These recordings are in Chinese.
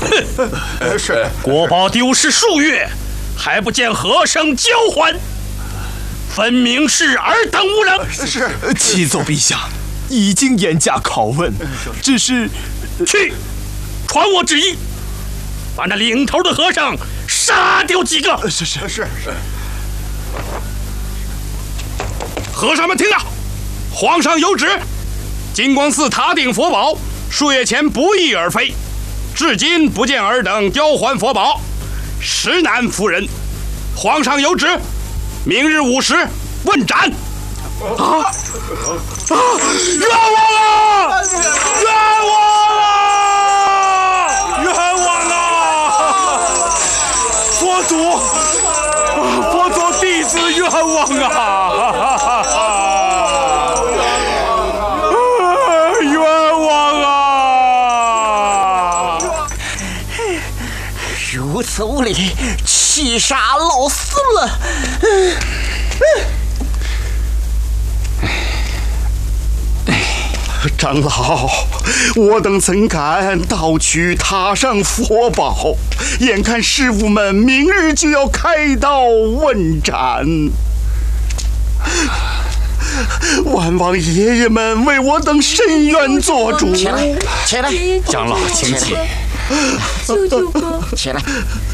是。 国宝丢失数月，还不见和尚交还，分明是尔等无能。 是。 启奏陛下，已经严加拷问，只是去，传我旨意，把那领头的和尚杀掉几个。 是。 和尚们听着，皇上有旨，金光寺塔顶佛宝数月前不翼而飞，至今不见尔等交还佛宝，实难服人。皇上有旨，明日午时问斩。冤枉啊！冤枉啊！佛祖弟子冤枉啊！冤枉啊！ 如此无礼，气杀老死了！ 长老，我等怎敢盗取塔上佛宝？眼看师傅们明日就要开刀问斩，万望爷爷们为我等伸冤做主。 起来， 长老，请起。 舅舅哥， 起来。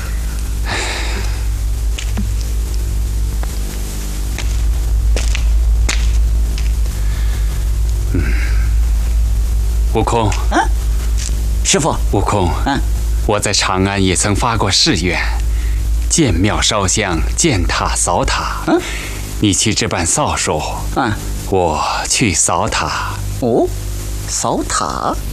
悟空， 师傅， 悟空，我在长安也曾发过誓愿，见庙烧香，见塔扫塔。你去这般扫帚，我去扫塔。 哦，扫塔。